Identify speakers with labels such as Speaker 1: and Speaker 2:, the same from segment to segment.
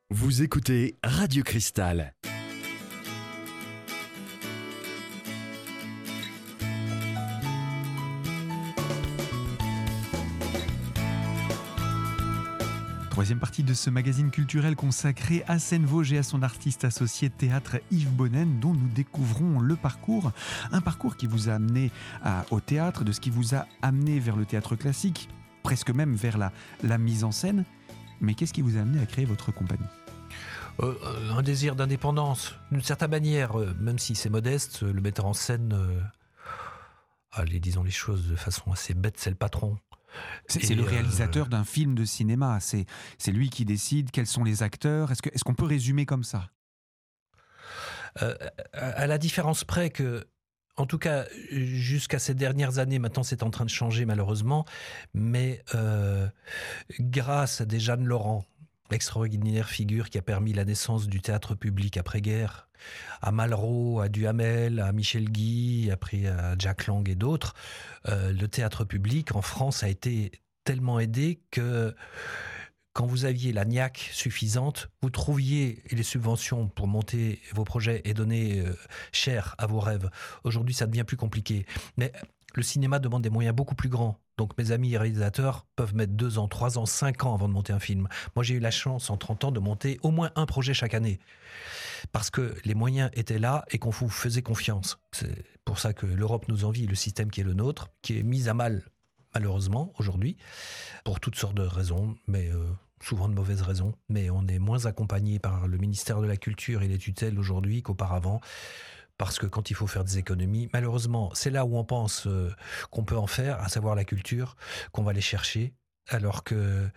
Speaker 1: Vous écoutez Radio Cristal.
Speaker 2: Troisième partie de ce magazine culturel consacré à Seine-Vosges et à son artiste associé théâtre Yves Bonnen, dont nous découvrons le parcours. Un parcours qui vous a amené au théâtre, de ce qui vous a amené vers le théâtre classique, presque même vers la mise en scène. Mais qu'est-ce qui vous a amené à créer votre compagnie ?
Speaker 3: Un désir d'indépendance, d'une certaine manière, même si c'est modeste, le metteur en scène, allez, disons les choses de façon assez bête, c'est le patron.
Speaker 2: C'est le réalisateur d'un film de cinéma, c'est lui qui décide quels sont les acteurs. Est-ce qu'on peut résumer comme ça ?
Speaker 3: À la différence près que, en tout cas, jusqu'à ces dernières années, maintenant c'est en train de changer malheureusement, mais grâce à des Jeanne Laurent, extraordinaire figure qui a permis la naissance du théâtre public après-guerre, à Malraux, à Duhamel, à Michel Guy, après à Jack Lang et d'autres, le théâtre public en France a été tellement aidé que quand vous aviez la niaque suffisante, vous trouviez les subventions pour monter vos projets et donner cher à vos rêves. Aujourd'hui, ça devient plus compliqué. Mais le cinéma demande des moyens beaucoup plus grands. Donc mes amis réalisateurs peuvent mettre 2 ans, 3 ans, 5 ans avant de monter un film. Moi, j'ai eu la chance en 30 ans de monter au moins un projet chaque année. Parce que les moyens étaient là et qu'on vous faisait confiance. C'est pour ça que l'Europe nous envie, le système qui est le nôtre, qui est mis à mal, malheureusement, aujourd'hui, pour toutes sortes de raisons, mais souvent de mauvaises raisons. Mais on est moins accompagné par le ministère de la Culture et les tutelles aujourd'hui qu'auparavant. Parce que quand il faut faire des économies, malheureusement, c'est là où on pense qu'on peut en faire, à savoir la culture, qu'on va aller chercher, alors que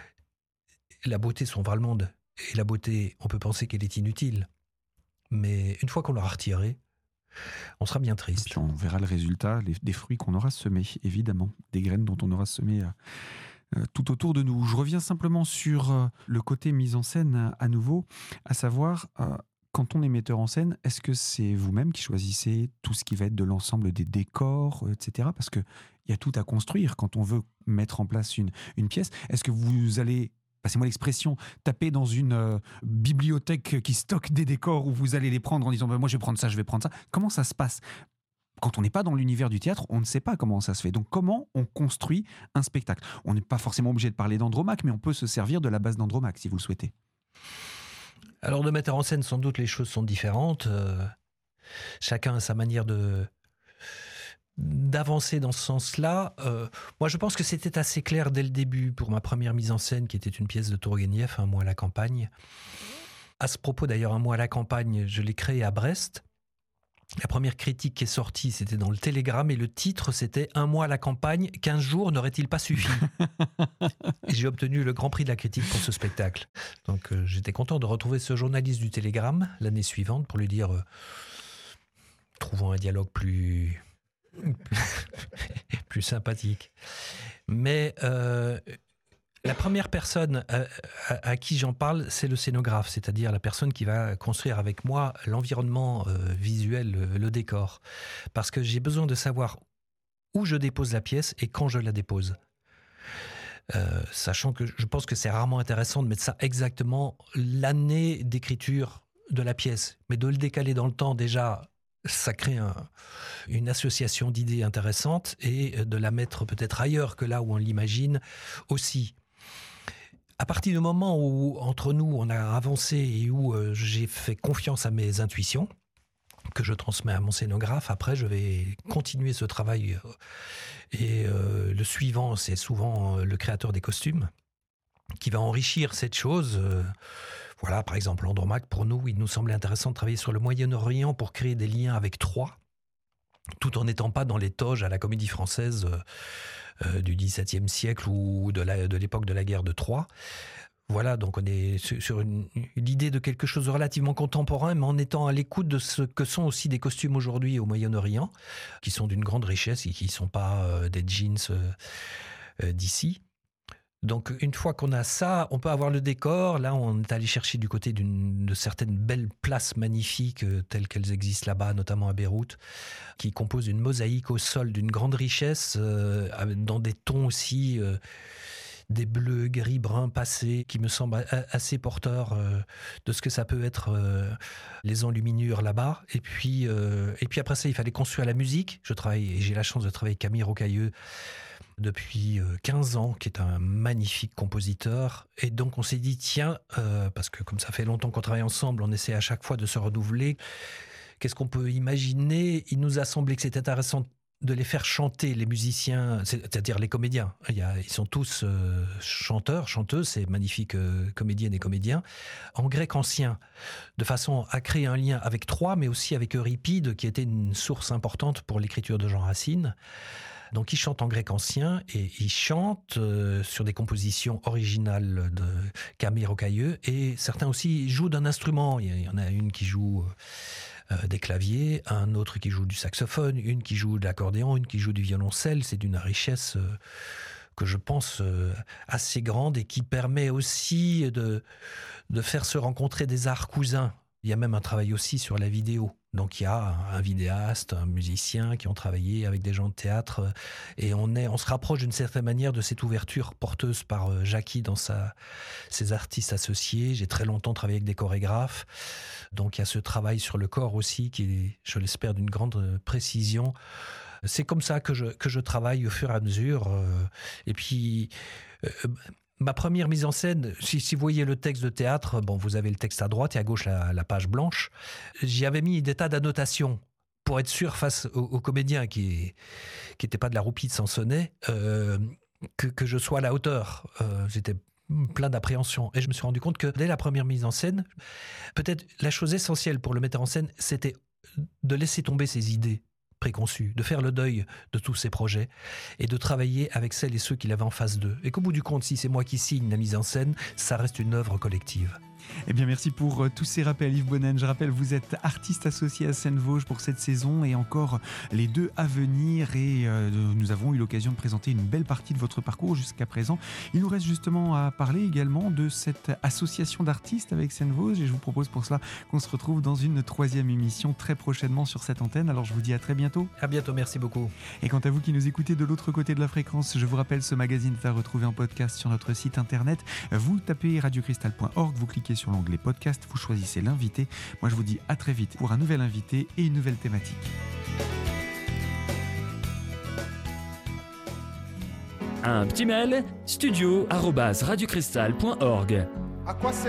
Speaker 3: la beauté sauvera le monde. Et la beauté, on peut penser qu'elle est inutile. Mais une fois qu'on l'aura retirée, on sera bien triste.
Speaker 2: Et puis on verra le résultat, des fruits qu'on aura semés, évidemment, des graines dont on aura semé tout autour de nous. Je reviens simplement sur le côté mise en scène à nouveau, à savoir... Quand on est metteur en scène, est-ce que c'est vous-même qui choisissez tout ce qui va être de l'ensemble des décors, etc. Parce qu'il y a tout à construire quand on veut mettre en place une pièce. Est-ce que vous allez, passez-moi l'expression, taper dans une bibliothèque qui stocke des décors où vous allez les prendre en disant moi je vais prendre ça, je vais prendre ça. Comment ça se passe ? Quand on n'est pas dans l'univers du théâtre, on ne sait pas comment ça se fait. Donc comment on construit un spectacle ? On n'est pas forcément obligé de parler d'Andromaque, mais on peut se servir de la base d'Andromaque si vous le souhaitez.
Speaker 3: Alors de metteur en scène, sans doute les choses sont différentes. Chacun a sa manière d'avancer dans ce sens-là. Moi, je pense que c'était assez clair dès le début pour ma première mise en scène, qui était une pièce de Tourguenieff, Un mois à la campagne. À ce propos, d'ailleurs, Un mois à la campagne, je l'ai créé à Brest. La première critique qui est sortie, c'était dans le Télégramme, et le titre, c'était « Un mois à la campagne, 15 jours n'aurait-il pas suffi ?» Et j'ai obtenu le grand prix de la critique pour ce spectacle. Donc j'étais content de retrouver ce journaliste du Télégramme l'année suivante pour lui dire trouvons un dialogue plus sympathique. Mais la première personne à qui j'en parle, c'est le scénographe, c'est-à-dire la personne qui va construire avec moi l'environnement visuel, le décor. Parce que j'ai besoin de savoir où je dépose la pièce et quand je la dépose. Sachant que je pense que c'est rarement intéressant de mettre ça exactement l'année d'écriture de la pièce. Mais de le décaler dans le temps, déjà, ça crée une association d'idées intéressantes, et de la mettre peut-être ailleurs que là où on l'imagine aussi. À partir du moment où, entre nous, on a avancé et où j'ai fait confiance à mes intuitions, que je transmets à mon scénographe, après je vais continuer ce travail. Et le suivant, c'est souvent le créateur des costumes, qui va enrichir cette chose. Voilà, par exemple, Andromaque, pour nous, il nous semblait intéressant de travailler sur le Moyen-Orient pour créer des liens avec Troie, tout en n'étant pas dans les toges à la Comédie Française du XVIIe siècle ou de l'époque de la guerre de Troie. Voilà, donc on est sur l'idée de quelque chose de relativement contemporain, mais en étant à l'écoute de ce que sont aussi des costumes aujourd'hui au Moyen-Orient, qui sont d'une grande richesse et qui ne sont pas des jeans d'ici. Donc une fois qu'on a ça, on peut avoir le décor. Là, on est allé chercher du côté de certaines belles places magnifiques telles qu'elles existent là-bas, notamment à Beyrouth, qui composent une mosaïque au sol d'une grande richesse, dans des tons aussi des bleus, gris, bruns passés, qui me semblent assez porteurs de ce que ça peut être les enluminures là-bas. Et puis après ça, il fallait construire la musique. J'ai la chance de travailler avec Camille Rocailleux depuis 15 ans, qui est un magnifique compositeur. Et donc on s'est dit, tiens, parce que comme ça fait longtemps qu'on travaille ensemble, on essaie à chaque fois de se renouveler. Qu'est-ce qu'on peut imaginer ? Il nous a semblé que c'était intéressant de les faire chanter, les musiciens, c'est-à-dire les comédiens. Ils sont tous chanteurs, chanteuses, ces magnifiques comédiennes et comédiens, en grec ancien, de façon à créer un lien avec Troie, mais aussi avec Euripide, qui était une source importante pour l'écriture de Jean Racine. Donc ils chantent en grec ancien et ils chantent sur des compositions originales de Camille Rocailleux, et certains aussi jouent d'un instrument. Il y en a une qui joue des claviers, un autre qui joue du saxophone, une qui joue de l'accordéon, une qui joue du violoncelle. C'est d'une richesse que je pense assez grande et qui permet aussi de faire se rencontrer des arts cousins. Il y a même un travail aussi sur la vidéo. Donc il y a un vidéaste, un musicien qui ont travaillé avec des gens de théâtre, et on se rapproche d'une certaine manière de cette ouverture porteuse par Jackie dans ses artistes associés. J'ai très longtemps travaillé avec des chorégraphes, donc il y a ce travail sur le corps aussi qui est, je l'espère, d'une grande précision. C'est comme ça que je travaille au fur et à mesure. Et puis ma première mise en scène, si vous voyez le texte de théâtre, vous avez le texte à droite et à gauche la page blanche. J'y avais mis des tas d'annotations pour être sûr face aux comédiens qui n'étaient pas de la roupie de Sansonnet, que je sois à la hauteur. J'étais plein d'appréhension. Et je me suis rendu compte que dès la première mise en scène, peut-être la chose essentielle pour le metteur en scène, c'était de laisser tomber ses idées préconçus, de faire le deuil de tous ces projets et de travailler avec celles et ceux qu'il avait en face d'eux. Et qu'au bout du compte, si c'est moi qui signe la mise en scène, ça reste une œuvre collective.
Speaker 2: Eh bien, merci pour tous ces rappels, Yves Bonnen. Je rappelle, vous êtes artiste associé à Scène Vosges pour cette saison et encore les 2 à venir. Et nous avons eu l'occasion de présenter une belle partie de votre parcours jusqu'à présent. Il nous reste justement à parler également de cette association d'artistes avec Scène Vosges. Et je vous propose pour cela qu'on se retrouve dans une 3e émission très prochainement sur cette antenne. Alors, je vous dis à très bientôt.
Speaker 3: À bientôt, merci beaucoup.
Speaker 2: Et quant à vous qui nous écoutez de l'autre côté de la fréquence, je vous rappelle, ce magazine est à retrouver en podcast sur notre site internet. Vous tapez radiocristal.org, vous cliquez sur l'onglet podcast, vous choisissez l'invité. Moi, je vous dis à très vite pour un nouvel invité et une nouvelle thématique.
Speaker 1: Un petit mail, studio@radiocristal.org.